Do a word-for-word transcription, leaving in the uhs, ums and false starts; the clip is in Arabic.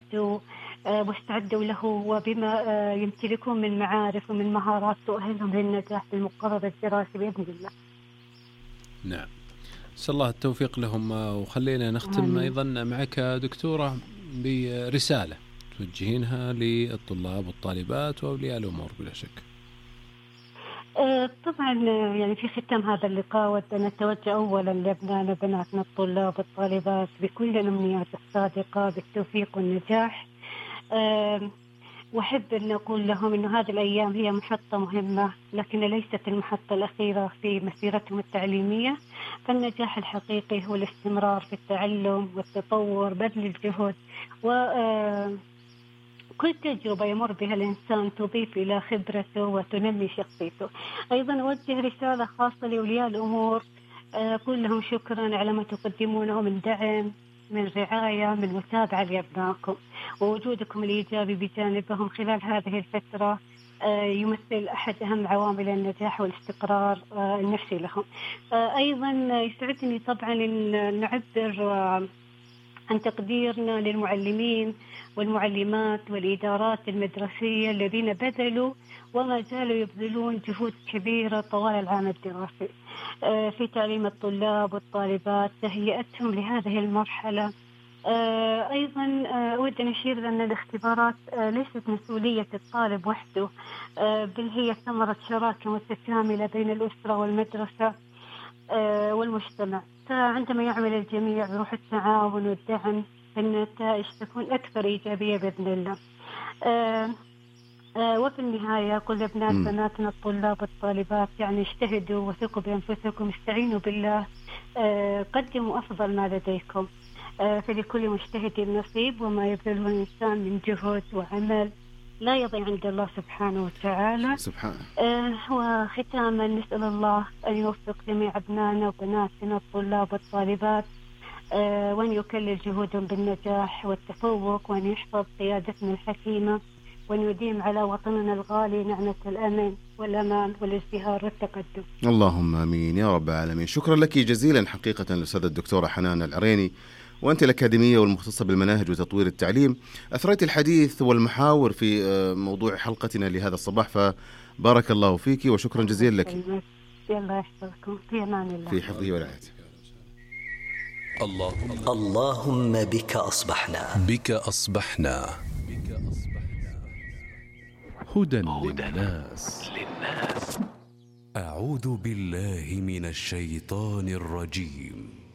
و- آه، واستعدوا له، وبما آه، يمتلكون من معارف ومن مهارات تؤهلهم للنجاح في المقرر الدراسي بإذن الله. نعم، نسأل الله التوفيق لهم. وخلينا نختم آمين. أيضا معك دكتورة برسالة توجهينها للطلاب والطالبات وأولياء الأمور بلا شك. آه، طبعا آه، يعني في ختام هذا اللقاء ودنا نتوجه أولا لأبنائنا وبناتنا الطلاب والطالبات بكل الأمنيات الصادقة بالتوفيق والنجاح. آه، وأحب أن أقول لهم أن هذه الأيام هي محطة مهمة، لكن ليست المحطة الأخيرة في مسيرتهم التعليمية. فالنجاح الحقيقي هو الاستمرار في التعلم والتطور، بذل الجهد، وكل تجربة يمر بها الإنسان تضيف إلى خبرته وتنمي شخصيته. أيضا أوجه رسالة خاصة لأولياء الأمور، أقول لهم شكرا على ما تقدمونه من دعم، من رعاية، من متابعة لأبنائكم، ووجودكم الإيجابي بجانبهم خلال هذه الفترة آه، يمثل أحد أهم عوامل النجاح والاستقرار آه، النفسي لهم. آه، أيضا يسعدني طبعا أن نعبر آه، عن تقديرنا للمعلمين والمعلمات والإدارات المدرسية الذين بذلوا وما زالوا يبذلون جهود كبيرة طوال العام الدراسي آه، في تعليم الطلاب والطالبات، تهيئتهم لهذه المرحلة. آه، أيضا آه، أود أن أشير أن الاختبارات آه، ليست مسؤولية الطالب وحده، آه، بل هي ثمرة شراكة متكاملة بين الأسرة والمدرسة آه، والمجتمع. فعندما يعمل الجميع بروح التعاون والدعم فالنتائج تكون أكثر إيجابية بإذن الله. آه، آه، وفي النهاية كل أبناء مم. بناتنا الطلاب والطالبات يعني اجتهدوا وثقوا بأنفسكم، استعينوا بالله، آه، قدموا أفضل ما لديكم. آه، فلكل مجتهد نصيب، وما يبذله الإنسان من جهد وعمل لا يضيع عند الله سبحانه وتعالى. سبحان آه، وختاما نسأل الله أن يوفق جميع أبنائنا وبناتنا الطلاب والطالبات، آه، وأن يكلل جهودهم بالنجاح والتفوق، وأن يحفظ قيادتنا الحكيمة، وأن يديم على وطننا الغالي نعمة الأمن والأمان والازدهار والتقدم. اللهم امين يا رب العالمين. شكرا لك جزيلا حقيقه الاستاذه الدكتوره حنان العريني، وانت الاكاديميه والمختصه بالمناهج وتطوير التعليم، اثريت الحديث والمحاور في آه، موضوع حلقتنا لهذا الصباح، فبارك الله فيك وشكرا جزيلا لك. الله يحفظكم، في أمان الله. في حفظه ورعايته. اللهم اللهم بك أصبحنا بك أصبحنا هدى للناس. أعوذ بالله من الشيطان الرجيم.